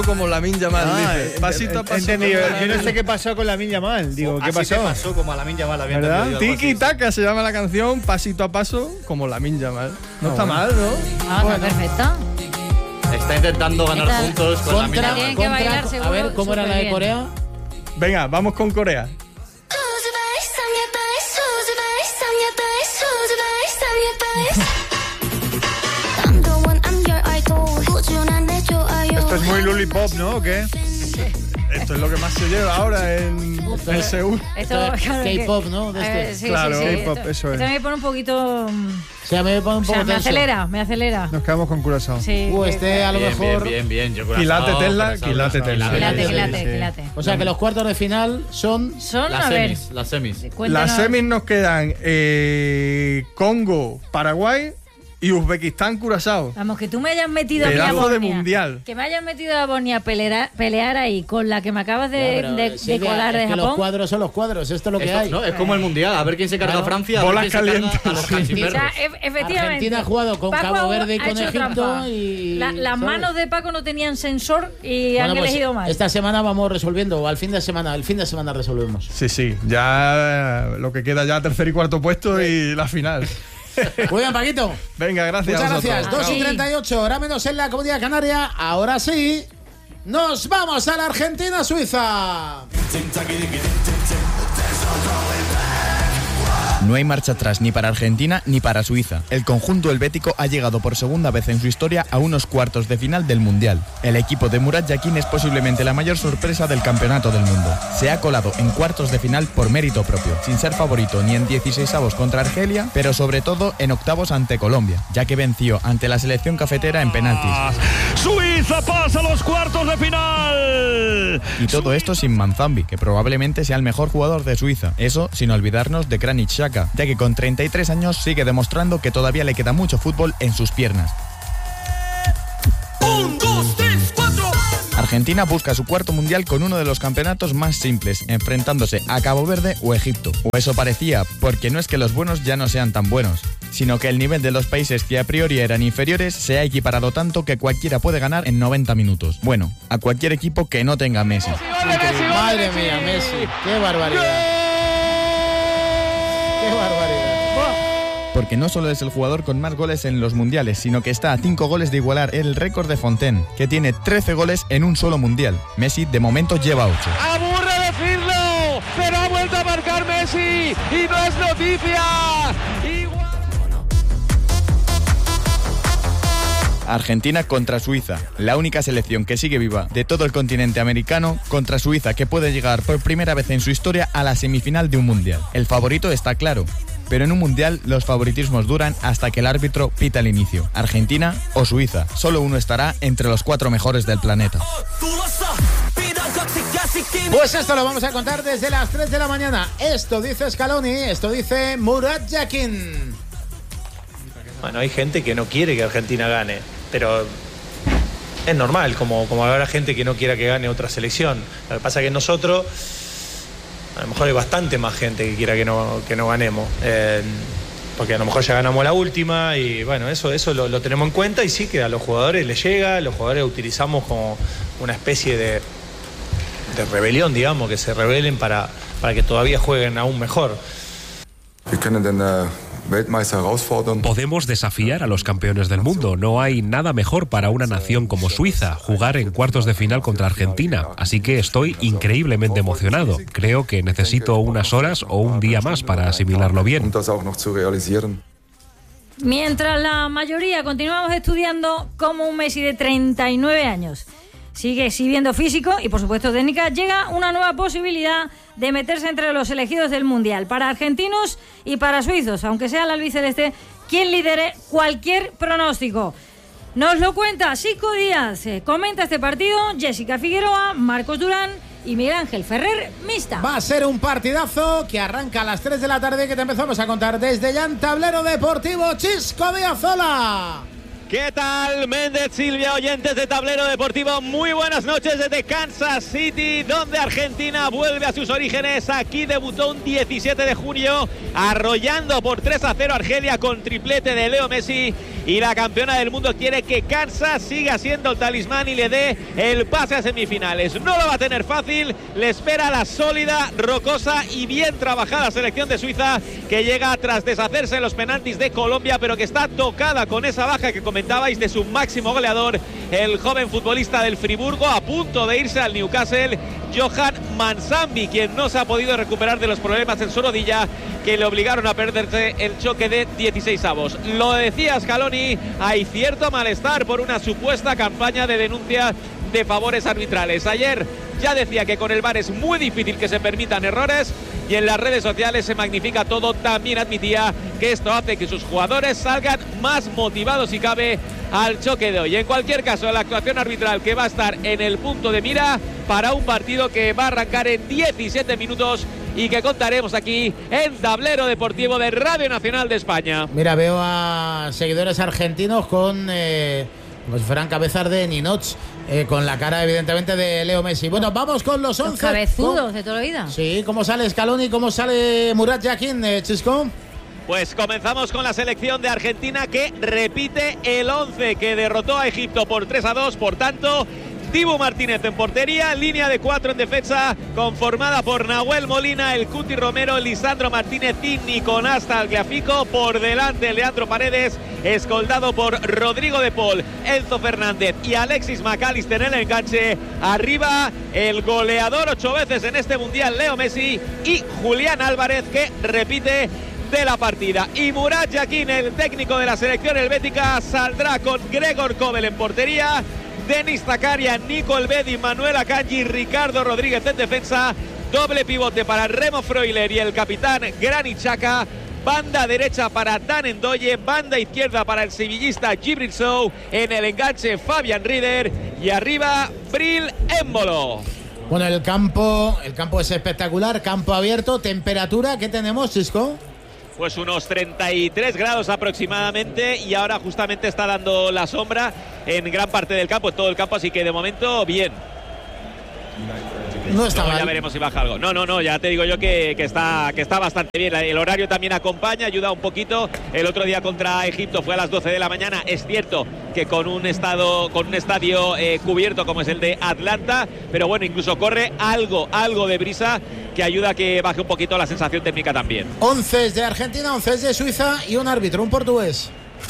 como Lamine Yamal, dice. Pasito a paso. Entendido. Yo no sé qué pasó con Lamine Yamal. Digo, ¿qué pasó? Así pasó como a Lamine Yamal. ¿Verdad? Tiki Taka se llama la canción, pasito a paso, como Lamine Yamal. No está mal, ¿no? Ah, está perfecta. Está intentando ganar puntos con Lamine Yamal. Tienen que bailar seguro. A ver, ¿cómo era la de Corea? Venga, vamos con Corea. Esto es muy lollipop, ¿no? ¿O qué? Esto es lo que más se lleva ahora en Seúl. Esto, claro, K-pop, ¿no? Sí, Claro, sí, sí. K-pop, eso es. Esto me pone un poquito. O sea, me pone un O poco sea, me tenso. acelera. Nos quedamos con Curazao. Sí. Este a lo mejor. Bien. Yo Quilate Tesla, quilate Tesla. Quilate. O sea, que los cuartos de final son. Las a ver. semis. Cuéntanos. Las semis nos quedan Congo, Paraguay y Uzbekistán, Curazao. Vamos, que tú me hayas metido a mí a Pedazo de Bosnia. mundial. Que me hayas metido a Bosnia a pelear ahí con la que me acabas de Silvia, colar de es que Japón. los cuadros son los cuadros, esto es lo que hay. No, es como el mundial. A ver quién se carga a Francia. Bolas a ver quién se calientes. carga a los O sea, cachiperros. efectivamente. Argentina ha jugado con Paco Cabo Verde y ha con hecho Egipto trampa. y. Las ¿sabes? manos de Paco no tenían sensor y Bueno, han pues, elegido mal. esta semana vamos resolviendo, o el fin de semana resolvemos. Sí, ya lo que queda ya tercer y cuarto puesto y la final. Muy bien, Paquito. Venga, gracias. Muchas a vosotros. gracias. 2:38, Chao. hora menos en la Comunidad Canaria. Ahora sí, nos vamos a la Argentina-Suiza. No hay marcha atrás ni para Argentina ni para Suiza. El conjunto helvético ha llegado por segunda vez en su historia a unos cuartos de final del Mundial. El equipo de Murat Yakin es posiblemente la mayor sorpresa del campeonato del mundo. Se ha colado en cuartos de final por mérito propio, sin ser favorito ni en 16avos contra Argelia, pero sobre todo en octavos ante Colombia, ya que venció ante la selección cafetera en penaltis. Suiza pasa a los cuartos de final. Y todo esto sin Manzambi, que probablemente sea el mejor jugador de Suiza. Eso sin olvidarnos de Granit Xhaka, ya que con 33 años sigue demostrando que todavía le queda mucho fútbol en sus piernas. 1, 2, 3, 4. Argentina busca su cuarto mundial con uno de los campeonatos más simples, enfrentándose a Cabo Verde o Egipto. O eso parecía, porque no es que los buenos ya no sean tan buenos, sino que el nivel de los países que a priori eran inferiores se ha equiparado tanto que cualquiera puede ganar en 90 minutos. Bueno, a cualquier equipo que no tenga Messi. Madre mía, Messi. Qué barbaridad. Qué barbaridad. Porque no solo es el jugador con más goles en los mundiales, sino que está a 5 goles de igualar el récord de Fontaine, que tiene 13 goles en un solo mundial. Messi de momento lleva 8. Aburre decirlo, pero ha vuelto a marcar Messi y no es noticia. Argentina contra Suiza, la única selección que sigue viva de todo el continente americano contra Suiza, que puede llegar por primera vez en su historia a la semifinal de un mundial. El favorito está claro, pero en un mundial los favoritismos duran hasta que el árbitro pita el inicio. Argentina o Suiza, solo uno estará entre los 4 mejores del planeta. Pues esto lo vamos a contar desde las 3 de la mañana. Esto dice Scaloni, esto dice Murat Yakin. Bueno, hay gente que no quiere que Argentina gane, pero es normal, como habrá gente que no quiera que gane otra selección. Lo que pasa es que nosotros, a lo mejor hay bastante más gente que quiera que no ganemos, porque a lo mejor ya ganamos la última y bueno, eso lo tenemos en cuenta y sí que a los jugadores les llega, los jugadores utilizamos como una especie de rebelión, digamos, que se rebelen para que todavía jueguen aún mejor. Podemos desafiar a los campeones del mundo. No hay nada mejor para una nación como Suiza, jugar en cuartos de final contra Argentina. Así que estoy increíblemente emocionado. Creo que necesito unas horas o un día más para asimilarlo bien. Mientras la mayoría continuamos estudiando cómo un Messi de 39 años sigue exhibiendo físico y por supuesto técnica, llega una nueva posibilidad de meterse entre los elegidos del Mundial para argentinos y para suizos, aunque sea el albiceleste quien lidere cualquier pronóstico. Nos lo cuenta Sico Díaz, comenta este partido Jessica Figueroa, Marcos Durán y Miguel Ángel Ferrer Mista. Va a ser un partidazo que arranca a las 3 de la tarde, que te empezamos a contar desde ya en Tablero Deportivo. Chisco Díazola. ¿Qué tal, Méndez, Silvia, oyentes de Tablero Deportivo? Muy buenas noches desde Kansas City, donde Argentina vuelve a sus orígenes. Aquí debutó un 17 de junio, arrollando por 3-0 a Argelia con triplete de Leo Messi. y la campeona del mundo quiere que Kansas siga siendo el talismán y le dé el pase a semifinales. No lo va a tener fácil, le espera la sólida, rocosa y bien trabajada selección de Suiza, que llega tras deshacerse en los penaltis de Colombia, pero que está tocada con esa baja que comentabais de su máximo goleador, el joven futbolista del Friburgo, a punto de irse al Newcastle, Johan Mansambi, quien no se ha podido recuperar de los problemas en su rodilla que le obligaron a perderse el choque de 16avos. Lo decía Scaloni, hay cierto malestar por una supuesta campaña de denuncia de favores arbitrales. Ayer ya decía que con el VAR es muy difícil que se permitan errores, y en las redes sociales se magnifica todo. También admitía que esto hace que sus jugadores salgan más motivados si cabe al choque de hoy. En cualquier caso, la actuación arbitral que va a estar en el punto de mira para un partido que va a arrancar en 17 minutos y que contaremos aquí en Tablero Deportivo de Radio Nacional de España. Mira, veo a seguidores argentinos con como si fueran cabezas de Ninoch, con la cara evidentemente de Leo Messi. Bueno, vamos con los 11. Los cabezudos de toda la vida. Sí, ¿cómo sale Scaloni? ¿Cómo sale Murat Yakin, Chisco? Pues comenzamos con la selección de Argentina, que repite el 11 que derrotó a Egipto por 3-2. Por tanto, Dibu Martínez en portería, línea de 4 en defensa conformada por Nahuel Molina, el Cuti Romero, Lisandro Martínez y Nicolás Tagliafico. Por delante Leandro Paredes, escoltado por Rodrigo de Paul, Enzo Fernández y Alexis McAllister en el enganche. Arriba el goleador 8 veces en este mundial, Leo Messi, y Julián Álvarez, que repite de la partida. Y Murat Yakin, el técnico de la selección helvética, saldrá con Gregor Kobel en portería, Denis Zakaria, Nico Elvedi, Manuel Akanji, Ricardo Rodríguez en defensa. Doble pivote para Remo Freuler y el capitán Granit Xhaka. Banda derecha para Dan Ndoye, banda izquierda para el sevillista Djibril Sow, en el enganche Fabian Rieder y arriba Bril Embolo. Bueno, el campo es espectacular, campo abierto. Temperatura, ¿qué tenemos, Chisco? Pues unos 33 grados aproximadamente, y ahora justamente está dando la sombra en gran parte del campo, en todo el campo, así que de momento bien. No está mal. Ya veremos si baja algo. No, ya te digo yo que está bastante bien. El horario también acompaña, ayuda un poquito. El otro día contra Egipto fue a las 12 de la mañana. Es cierto que con un estadio cubierto como es el de Atlanta, pero bueno, incluso corre algo de brisa que ayuda a que baje un poquito la sensación térmica también. 11 de Argentina, 11 de Suiza y un árbitro, un portugués.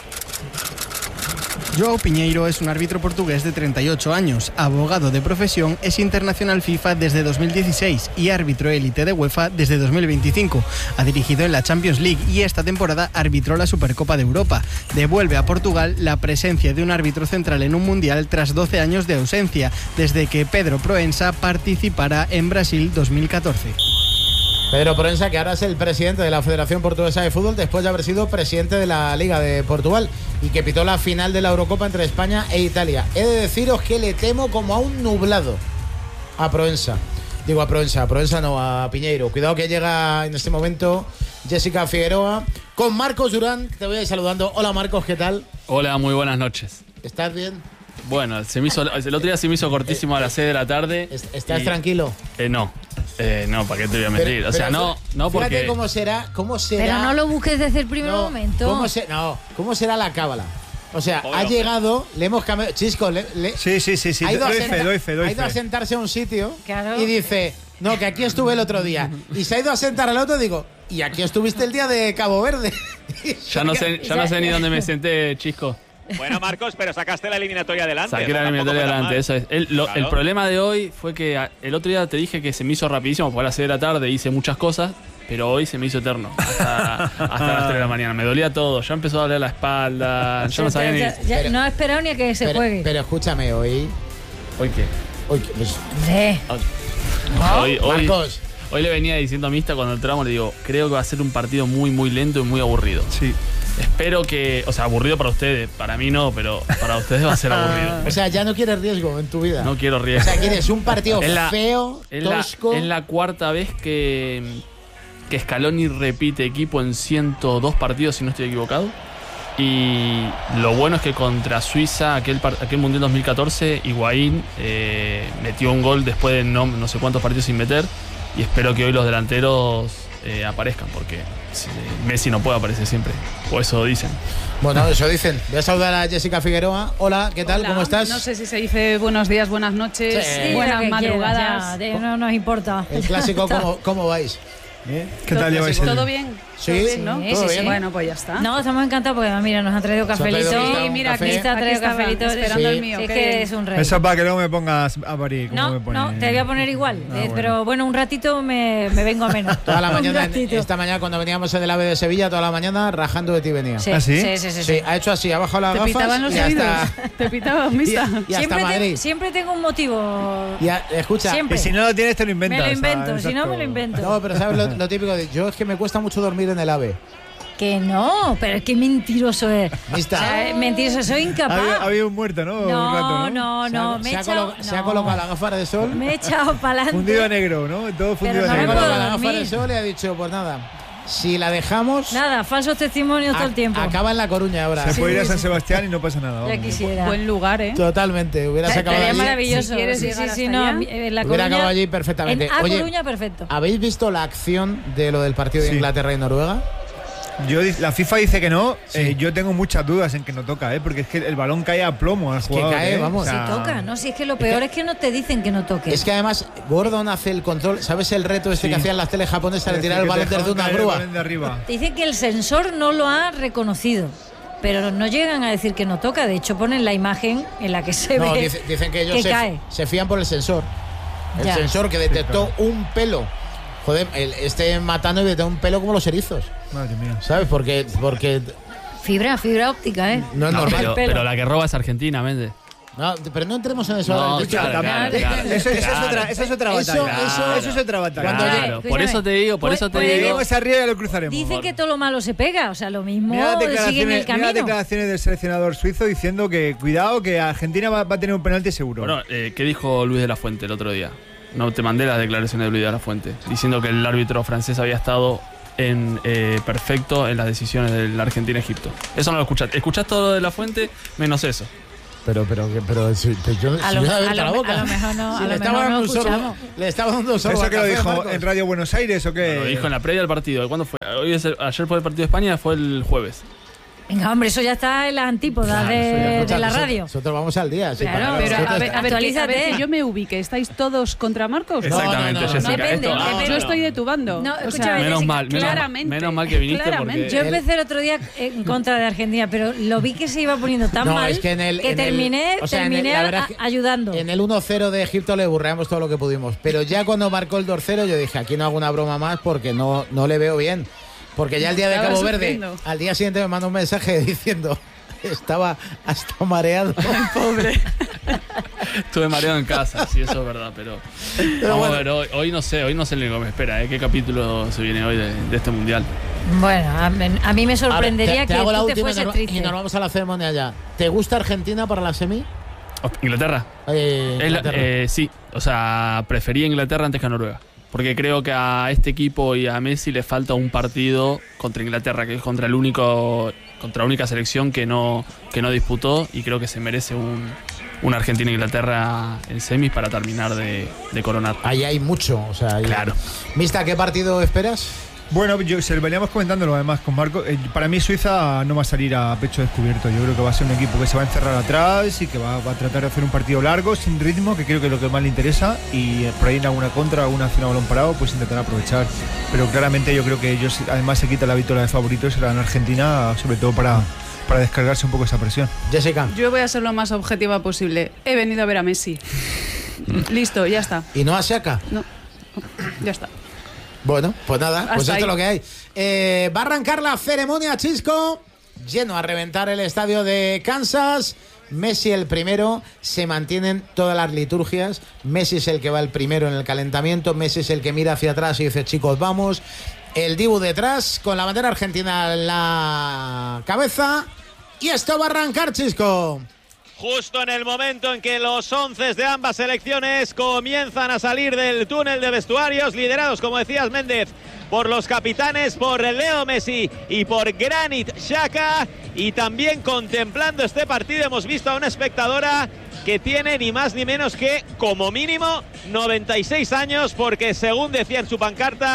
João Pinheiro es un árbitro portugués de 38 años, abogado de profesión, es internacional FIFA desde 2016 y árbitro élite de UEFA desde 2025. Ha dirigido en la Champions League y esta temporada arbitró la Supercopa de Europa. Devuelve a Portugal la presencia de un árbitro central en un mundial tras 12 años de ausencia, desde que Pedro Proença participara en Brasil 2014. Pedro Proença, que ahora es el presidente de la Federación Portuguesa de Fútbol, después de haber sido presidente de la Liga de Portugal y que pitó la final de la Eurocopa entre España e Italia. He de deciros que le temo como a un nublado a Proença. Digo a Proença no, a Pinheiro. Cuidado que llega en este momento Jessica Figueroa con Marcos Durán. Te voy a ir saludando. Hola Marcos, ¿qué tal? Hola, muy buenas noches. ¿Estás bien? Bueno, el otro día se me hizo cortísimo a las 6 de la tarde. ¿Estás tranquilo? No, ¿para qué te voy a mentir? O sea, no porque... Fíjate cómo será... Pero no lo busques desde el primer momento. ¿Cómo será la cábala? O sea, ha llegado, le hemos cambiado... Chisco, Sí. Ha ido doy fe. Ha ido a sentarse a un sitio, claro, y dice, no, que aquí estuve el otro día. Y se ha ido a sentar al otro, digo, y aquí estuviste el día de Cabo Verde. Ya no sé ni dónde me senté, Chisco. Bueno, Marcos, pero sacaste la eliminatoria adelante. Saqué la eliminatoria adelante, eso es. El problema de hoy fue que el otro día te dije que se me hizo rapidísimo, porque a las 6 de la tarde hice muchas cosas, pero hoy se me hizo eterno, hasta las 3 de la mañana. Me dolía todo, ya empezó a doler la espalda, yo no sabía ni... no he esperado ni a que se juegue. Pero escúchame, hoy... ¿Hoy qué? Hoy qué, pues... Marcos. Hoy le venía diciendo a Mista cuando entramos, le digo, creo que va a ser un partido muy, muy lento y muy aburrido. Sí. Espero que... O sea, aburrido para ustedes. Para mí no, pero para ustedes va a ser aburrido. O sea, ya no quieres riesgo en tu vida. No quiero riesgo. O sea, quieres un partido feo, tosco. Es la cuarta vez que Scaloni repite equipo en 102 partidos, si no estoy equivocado. Y lo bueno es que contra Suiza, aquel Mundial 2014, Higuaín metió un gol después de no sé cuántos partidos sin meter. Y espero que hoy los delanteros aparezcan, porque Messi no puede aparecer siempre. O eso dicen. Bueno, eso dicen. Voy a saludar a Jessica Figueroa. Hola, ¿qué tal? Hola. ¿Cómo estás? No sé si se dice buenos días, buenas noches, Sí. buenas Lo que madrugadas. quieras, ya, no nos importa. El clásico, ¿cómo vais? ¿Qué tal lleváis? ¿Todo bien? Sí, ¿Todo bien, ¿no? sí, sí, sí. Bueno, pues ya está. No, estamos encantados porque mira, nos han traído cafelito. Sí, mira, café. aquí Está aquí traído estaba, cafelito. esperando Sí. el mío. Es qué que bien. es un rey. Eso es para que luego me pongas a parir. como No, me pone. no, te voy a poner igual. Bueno. Pero bueno, un ratito me vengo a menos. Toda la Un mañana, ratito. esta mañana cuando veníamos en el AVE de Sevilla, toda la mañana rajando de ti venía. Sí, ¿Ah, sí? Sí, ha hecho así, ha bajado las Te gafas pitaban los y oídos. hasta, Te pitaban, mista. y hasta Madrid. Siempre tengo un motivo. Escucha, Siempre. Y si no lo tienes, te lo inventas. Me lo invento, ¿sabes? si no me lo Exacto. invento. no, pero ¿sabes lo típico? Yo es que me cuesta mucho dormir en el AVE. Que no, pero qué mentiroso es. Mista. O sea, mentiroso, soy incapaz. Ha habido un muerto, ¿no? Un rato, No, me he echado. Se ha colocado la gafa de sol. Me he echado para adelante. Fundido a negro, ¿no? Todo fundido no a me Se ha negro. puedo colocado la gafa dormir. de sol y ha dicho, pues nada, si la dejamos, Nada, falsos testimonios todo el tiempo. acaba en La Coruña ahora. Se puede ir a sí, San sí. Sebastián y no pasa nada. Ya vamos. quisiera. Buen lugar, ¿eh? Totalmente, hubieras acabado Estaría allí. maravilloso. Si quieres sí, llegar sí, hasta no, allá, en La Hubiera Coruña, acabado allí perfectamente. En A Oye, Coruña, perfecto. ¿habéis visto la acción de lo del partido de Sí. Inglaterra y Noruega? La FIFA dice que no. Yo tengo muchas dudas en que no toca, porque es que el balón cae a plomo al que jugador. cae, vamos. Si toca, ¿no? Si es que lo peor es que no te dicen que no toques. Es que además Gordon hace el control. ¿Sabes el reto este Sí. que hacían las teles japonesas de Es tirar decir, el que balón te desde dejaban una caer el grúa? balón de arriba. Te dicen que el sensor no lo ha reconocido, pero no llegan a decir que no toca. De hecho, ponen la imagen en la que se No, ve dicen que ellos que cae. se fían por el sensor. El Ya. sensor que detectó Sí, un pelo. Joder, este matando y detectó un pelo como los erizos. Madre mía. ¿Sabes? Porque Fibra óptica, ¿eh? no es No, normal. pero la que roba es Argentina, Méndez. No, pero no entremos en eso. No, ahora. claro, claro. Eso es otra batalla. Eso es otra batalla. Cuando Claro, escúchame. por eso te digo, por Pues- eso te pues- digo. Lleguemos arriba y ya lo cruzaremos. Dicen que todo lo malo se pega, o sea, lo mismo Mira las siguen el declaraciones, mira las camino. declaraciones del seleccionador suizo diciendo que cuidado, que Argentina va a tener un penalti seguro. Bueno, ¿qué dijo Luis de la Fuente el otro día? No te mandé las declaraciones de Luis de la Fuente, diciendo que el árbitro francés había estado perfecto en las decisiones del Argentina-Egipto. Eso no lo escuchás. Escuchás todo lo de la Fuente, menos eso. Pero yo A lo mejor no, a lo mejor no escuchamos. Le estaba dando un sorbo. ¿Eso al que lo café, dijo Marcos. en Radio Buenos Aires o qué? Lo dijo en la previa del partido. ¿Cuándo fue? Ayer fue el partido de España, fue el jueves. Venga, hombre, eso ya está en las antípodas de la radio. Nosotros vamos al día. sí, Claro, para- pero a nosotros- ver, Actualízate. que yo me ubique. ¿Estáis todos contra Marcos? Exactamente, no, Jessica. Depende, esto- depende. Yo estoy de tu bando. No, O sea, escúchame, menos Jessica, mal, claramente, menos mal que viniste claramente. porque Yo empecé el otro día en contra de Argentina, pero lo vi que se iba poniendo tan No, mal es que en el- en el- terminé, o sea, en el- terminé la verdad es que ayudando. En el 1-0 de Egipto le burreamos todo lo que pudimos. Pero ya cuando marcó el 2-0 yo dije, aquí no hago una broma más porque no le veo bien. Porque ya el día de Estaba Cabo Verde, sufriendo. al día siguiente me mandó un mensaje diciendo, estaba hasta mareado. Pobre. estuve mareado en casa, sí, eso es verdad, pero vamos a ver, hoy no sé lo que me espera, ¿qué capítulo se viene hoy de este mundial? Bueno, a mí me sorprendería te que hago la tú te última fueses triste. y nos vamos a la ceremonia ya. ¿Te gusta Argentina para la semi? ¿Inglaterra? Inglaterra. Sí, o sea, prefería Inglaterra antes que a Noruega. Porque creo que a este equipo y a Messi le falta un partido contra Inglaterra, que es contra la única selección que no disputó, y creo que se merece una Argentina-Inglaterra en semis para terminar de coronar. Ahí hay mucho. O sea, Claro. Mista, ¿qué partido esperas? Bueno, se lo veníamos comentándolo además con Marco. Para mí Suiza no va a salir a pecho descubierto. Yo creo que va a ser un equipo que se va a encerrar atrás y que va a tratar de hacer un partido largo, sin ritmo, que creo que es lo que más le interesa. Y por ahí en alguna contra, alguna acción a balón parado, pues intentar aprovechar. Pero claramente yo creo que ellos además se quitan la victoria de favoritos y la dan Argentina, sobre todo para descargarse un poco esa presión. Jessica. Yo voy a ser lo más objetiva posible. He venido a ver a Messi. Listo, ya está. ¿Y no a Xhaka? No, ya está. Bueno, pues nada, pues Hasta esto es ahí. lo que hay. Va a arrancar la ceremonia, Chisco. Lleno a reventar el estadio de Kansas. Messi el primero. Se mantienen todas las liturgias. Messi es el que va el primero en el calentamiento. Messi es el que mira hacia atrás y dice, chicos, vamos. El Dibu detrás con la bandera argentina en la cabeza. Y esto va a arrancar, Chisco. Justo en el momento en que los 11 de ambas selecciones comienzan a salir del túnel de vestuarios, liderados, como decías, Méndez, por los capitanes, por Leo Messi y por Granit Xhaka. Y también contemplando este partido hemos visto a una espectadora que tiene ni más ni menos que, como mínimo, 96 años, porque según decía en su pancarta,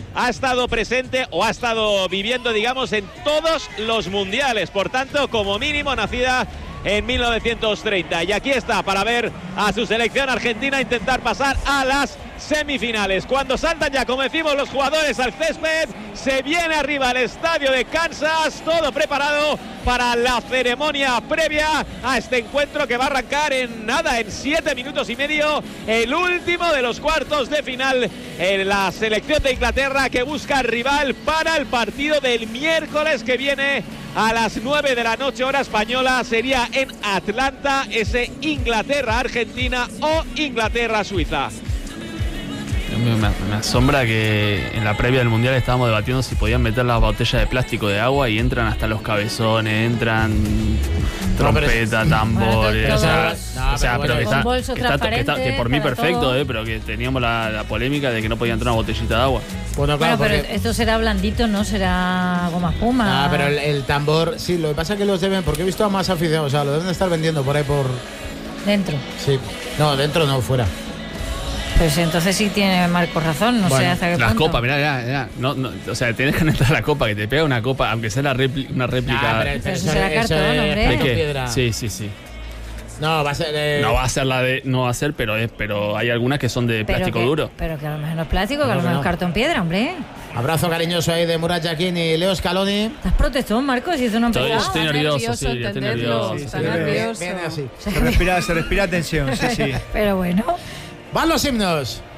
ha estado presente o ha estado viviendo, digamos, en todos los mundiales. Por tanto, como mínimo, nacida en 1930. Y aquí está para ver a su selección argentina intentar pasar a las semifinales. Cuando saltan ya, como decimos, los jugadores al césped, se viene arriba al estadio de Kansas, todo preparado para la ceremonia previa a este encuentro que va a arrancar en 7 minutos y medio, el último de los cuartos de final en la selección de Inglaterra, que busca rival para el partido del miércoles que viene a las 9 de la noche, hora española. Sería en Atlanta, ese Inglaterra-Argentina o Inglaterra-Suiza. Me asombra que en la previa del Mundial estábamos debatiendo si podían meter las botellas de plástico de agua y entran hasta los cabezones, entran trompeta, tambores. Que por mí perfecto, pero que teníamos la polémica de que no podía entrar una botellita de agua. Bueno, pero esto será blandito, no será goma espuma. Pero el tambor, sí, lo que pasa es que los deben, porque he visto a más aficionados, o sea, lo deben estar vendiendo por ahí por... ¿Dentro? Sí. No, dentro no, fuera. Pues entonces sí tiene Marco razón, no sé hasta qué punto. Las copas, mirá. No, o sea, tenés que entrar a la copa, que te pega una copa, aunque sea una réplica. Pero eso será cartón, hombre. ¿De qué? Piedra. Sí. No, va a ser... No va a ser no va a ser, pero hay algunas que son de plástico duro. Pero que a lo mejor no es plástico, que a lo mejor es cartón piedra, hombre. Abrazo cariñoso ahí de Murat Yakin y Leo Scaloni. ¿Estás protestón, Marcos? Si eso no estoy nervioso, sí, estoy nervioso. Está nervioso. Viene así. Se respira tensión, sí. Pero bueno. Van los himnos.